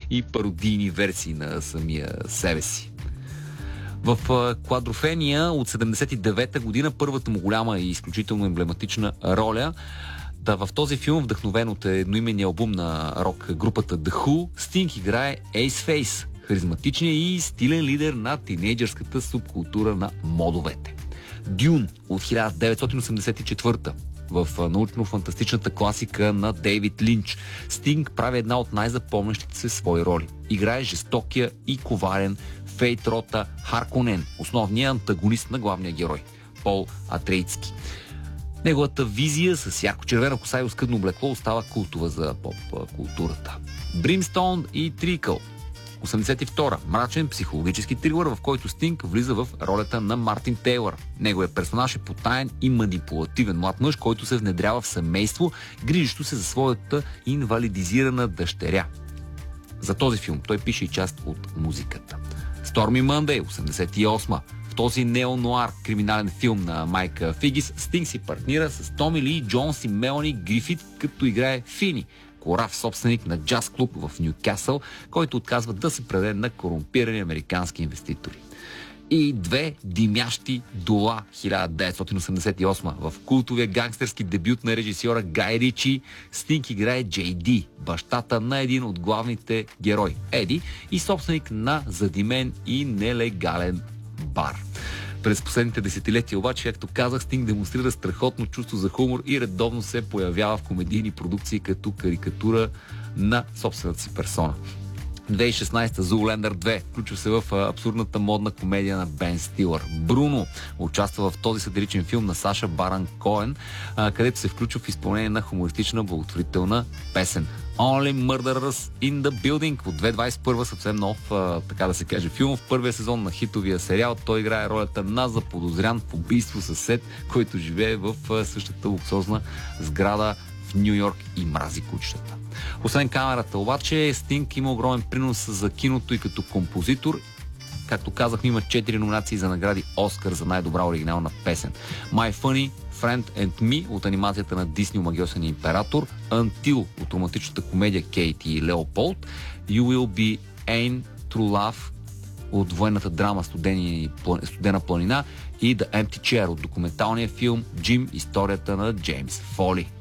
и пародийни версии на самия себе си. В Квадрофения от 79-та година първата му голяма и изключително емблематична роля. В този филм, вдъхновен от едноименния албум на рок групата The Who, Стинг играе Ace Face, харизматичният и стилен лидер на тинейджърската субкултура на модовете. Дюн от 1984 в научно-фантастичната класика на Дейвид Линч. Стинг прави една от най-запомнящите се свои роли. Играе жестокия и коварен Фейт Рота Харконен, основният антагонист на главния герой, Пол Атрейдски. Неговата визия с ярко-червена коса и оскъдно облекло остава култова за поп-културата. Бримстоун и Трикъл. 82-та. Мрачен психологически трилър, в който Стинг влиза в ролята на Мартин Тейлър. Неговият персонаж е потаен и манипулативен млад мъж, който се внедрява в семейство, грижещо се за своята инвалидизирана дъщеря. За този филм той пише и част от музиката. Stormy Monday, 88-та. В този неонуар криминален филм на Майк Фигис, Стинг си партнира с Томи Ли Джонс и Мелани Грифит, като играе Фини, корав собственик на джаз клуб в Нюкасъл, който отказва да се предаде на корумпирани американски инвеститори. И две димящи дола 1988 в култовия гангстерски дебют на режисьора Гай Ричи. Стинг играе Джей Ди, бащата на един от главните герои Еди и собственик на задимен и нелегален бар. През последните десетилетия обаче, както казах, Стинг демонстрира страхотно чувство за хумор и редовно се появява в комедийни продукции като карикатура на собствената си персона. 2016-та Zoolander 2 включва се в абсурдната модна комедия на Бен Стилър. Бруно участва в този сатиричен филм на Саша Баран Коен, където се включва в изпълнение на хумористична благотворителна песен. Only Murderers in the Building от 2021, съвсем нов, така да се каже, филм. В първия сезон на хитовия сериал той играе ролята на заподозрян в убийство съсед, който живее в същата луксозна сграда в Ню Йорк и мрази кучетата. Освен камерата обаче, Стинг има огромен принос за киното и като композитор. Както казах, има 4 номинации за награди Оскар за най-добра оригинална песен. My Funny Friend and Me от анимацията на Дисни Омагьосен император, Until от романтичната комедия Кейти и Леополд, You Will Be Ain True Love от военната драма Студена планина и The Empty Chair от документалния филм Джим, историята на Джеймс Фоли.